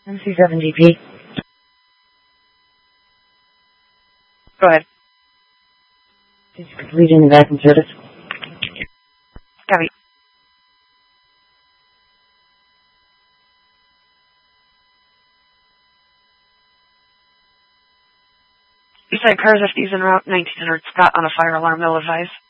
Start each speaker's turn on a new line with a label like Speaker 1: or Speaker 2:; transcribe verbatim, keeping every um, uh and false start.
Speaker 1: M C seven D P.
Speaker 2: Go ahead.
Speaker 1: Did you complete any vacuum service?
Speaker 2: Copy. You said cars F Ds en route, nineteen hundred Scott on a fire alarm, they'll advise.